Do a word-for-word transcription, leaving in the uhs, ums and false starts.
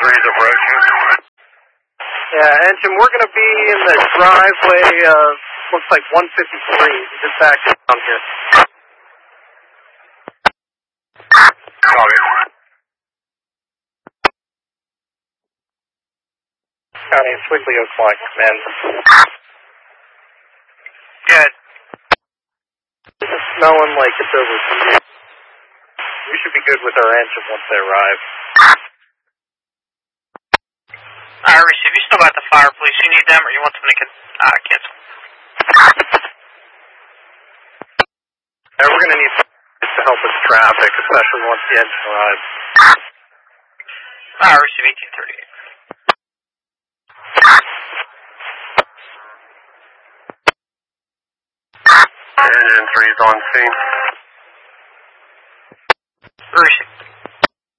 three's approaching. Yeah, engine, we're going to be in the driveway, uh, looks like one fifty-three. Just back down here. Copy. County Oswego Flight Command. Good. This is smelling like it's overheated. We should be good with our engine once they arrive. Alright, receive. You still got the fire police. You need them, or you want them to get, uh, cancel? Yeah, we're going to need to help with traffic, especially once the engine arrives. Alright, receive eighteen thirty-eight. Engine three's on scene. Receive.